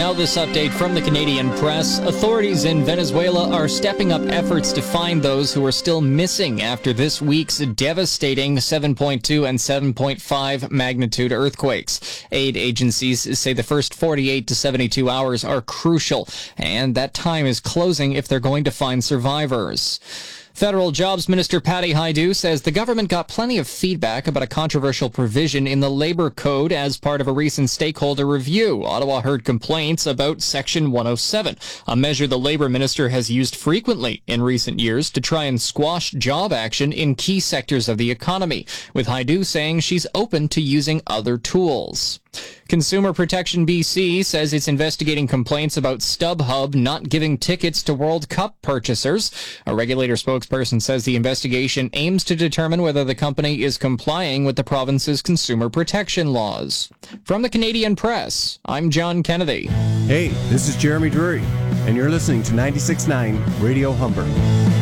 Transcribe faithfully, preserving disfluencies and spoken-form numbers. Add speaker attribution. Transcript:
Speaker 1: Now this update from the Canadian Press. Authorities in Venezuela are stepping up efforts to find those who are still missing after this week's devastating seven point two and seven point five magnitude earthquakes. Aid agencies say the first forty-eight to seventy-two hours are crucial, and that time is closing if they're going to find survivors. Federal Jobs Minister Patty Hajdu says the government got plenty of feedback about a controversial provision in the Labor Code as part of a recent stakeholder review. Ottawa heard complaints about Section one oh seven, a measure the Labor Minister has used frequently in recent years to try and squash job action in key sectors of the economy, with Hajdu saying she's open to using other tools. Consumer Protection B C says it's investigating complaints about StubHub not giving tickets to World Cup purchasers. A regulator spokesperson says the investigation aims to determine whether the company is complying with the province's consumer protection laws. From the Canadian Press, I'm John Kennedy.
Speaker 2: Hey, this is Jeremy Drury, and you're listening to ninety-six point nine Radio Humber.